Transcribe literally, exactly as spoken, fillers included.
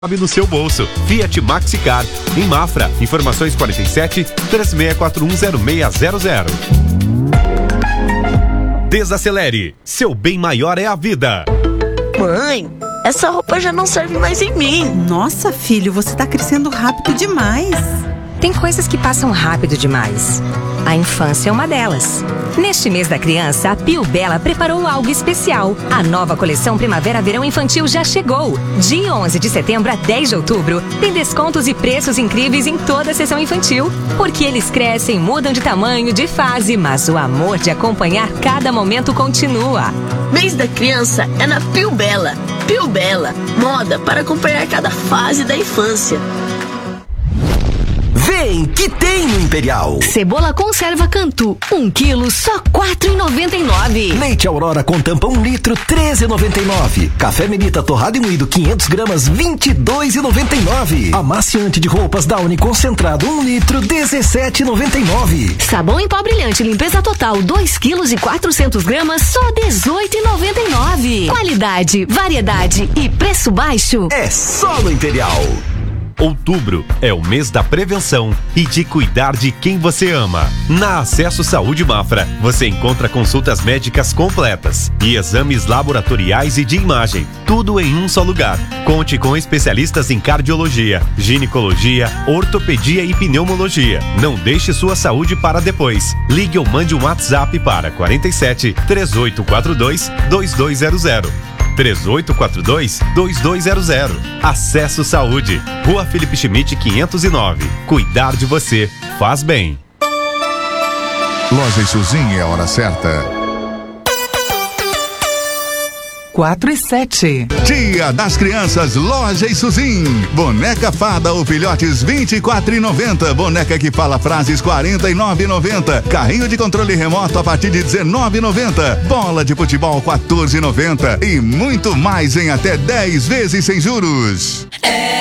Cabe no seu bolso. Fiat Maxicar. Em Mafra. Informações quarenta e sete, três seis quatro um, zero seis zero zero. Desacelere. Seu bem maior é a vida. Mãe, essa roupa já não serve mais em mim. Nossa, filho, você tá crescendo rápido demais. Tem coisas que passam rápido demais. A infância é uma delas. Neste mês da criança, a Pio Bella preparou algo especial. A nova coleção Primavera-Verão Infantil já chegou. De onze de setembro a dez de outubro, tem descontos e preços incríveis em toda a seção infantil. Porque eles crescem, mudam de tamanho, de fase, mas o amor de acompanhar cada momento continua. Mês da criança é na Pio Bella. Pio Bella, moda para acompanhar cada fase da infância. Vem que tem no Imperial. Cebola conserva Cantu, um quilo, só quatro reais e noventa e nove centavos. Leite Aurora com tampa um litro, treze reais e noventa e nove centavos. Café Melita torrado e moído quinhentas gramas, vinte e dois reais e noventa e nove centavos. Amaciante de roupas Downy concentrado um litro, dezessete reais e noventa e nove centavos. Sabão em pó brilhante limpeza total, dois quilos e quatrocentas gramas, só dezoito reais e noventa e nove centavos. Qualidade, variedade e preço baixo. É só no Imperial. Outubro é o mês da prevenção e de cuidar de quem você ama. Na Acesso Saúde Mafra, você encontra consultas médicas completas e exames laboratoriais e de imagem, tudo em um só lugar. Conte com especialistas em cardiologia, ginecologia, ortopedia e pneumologia. Não deixe sua saúde para depois. Ligue ou mande um WhatsApp para quarenta e sete, três oito quatro dois, dois dois zero zero. três oito quatro dois, dois dois zero zero. Acesso Saúde. Rua Felipe Schmidt quinhentos e nove. Cuidar de você faz bem. Loja Suzin é a hora certa. Quatro e sete. Dia das Crianças, Loja Suzin. Boneca Fada ou Filhotes vinte e quatro reais e noventa centavos. Boneca que fala frases quarenta e nove reais e noventa centavos. Carrinho de controle remoto a partir de dezenove reais e noventa centavos. Bola de futebol quatorze reais e noventa centavos. E muito mais em até dez vezes sem juros. É